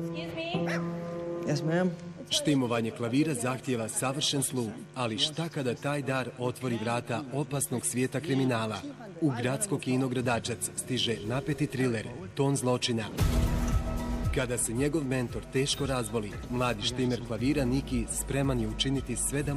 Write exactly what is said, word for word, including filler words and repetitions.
Yes, ma'am. Štimovanje klavira zahtijeva savršen sluh, ali šta kada taj dar otvori vrata opasnog svijeta kriminala? U gradsko kino Gradačac stiže napeti triler Ton zločina. Kada se njegov mentor teško razboli, mladi štimer klavira Niki spreman je učiniti sve da